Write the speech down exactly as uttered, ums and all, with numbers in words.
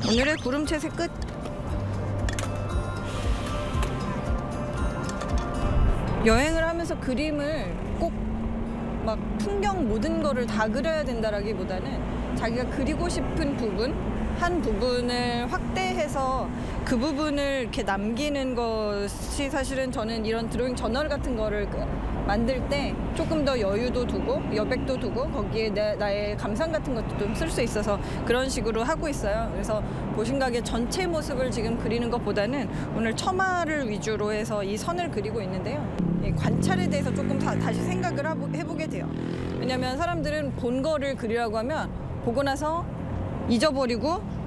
오늘의 구름 채색 끝. 여행을 하면서 그림을 꼭 막 풍경 모든 거를 다 그려야 된다라기보다는 자기가 그리고 싶은 부분, 한 부분을 확대해서 그 부분을 이렇게 남기는 것이 사실은 저는 이런 드로잉 저널 같은 거를 만들 때 조금 더 여유도 두고 여백도 두고 거기에 내, 나의 감상 같은 것도 좀 쓸 수 있어서 그런 식으로 하고 있어요. 그래서 보신각의 전체 모습을 지금 그리는 것보다는 오늘 처마를 위주로 해서 이 선을 그리고 있는데요. 이 관찰에 대해서 조금 다, 다시 생각을 하보, 해보게 돼요. 왜냐하면 사람들은 본 거를 그리라고 하면 보고 나서 잊어버리고